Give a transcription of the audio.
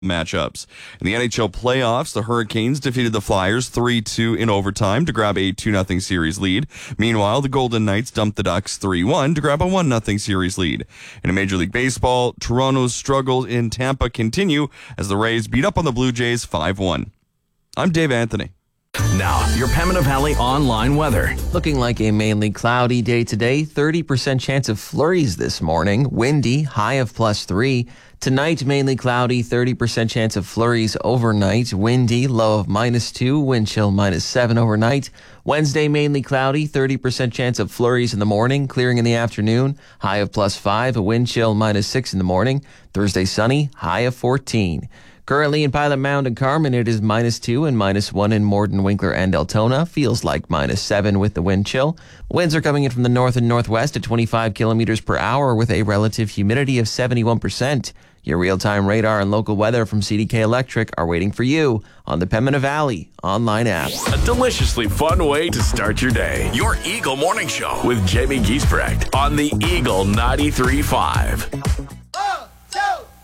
matchups. In the NHL playoffs, the Hurricanes defeated the Flyers 3-2 in overtime to grab a 2-0 series lead. Meanwhile, the Golden Knights dumped the Ducks 3-1 to grab a 1-0 series lead. In Major League Baseball, Toronto's struggles in Tampa continue as the Rays beat up on the Blue Jays 5-1. I'm Dave Anthony. Now, your Pembina Valley online weather. Looking like a mainly cloudy day today. 30% chance of flurries this morning. Windy, high of +3. Tonight, mainly cloudy. 30% chance of flurries overnight. Windy, low of -2. Wind chill -7 overnight. Wednesday, mainly cloudy. 30% chance of flurries in the morning. Clearing in the afternoon. High of +5. A wind chill -6 in the morning. Thursday, sunny. High of 14. Currently in Pilot Mound and Carmen, it is -2 and -1 in Morden, Winkler, and Deltona. Feels like -7 with the wind chill. Winds are coming in from the north and northwest at 25 kilometers per hour with a relative humidity of 71%. Your real-time radar and local weather from CDK Electric are waiting for you on the Pembina Valley online app. A deliciously fun way to start your day. Your Eagle Morning Show with Jamie Giesbrecht on the Eagle 93.5.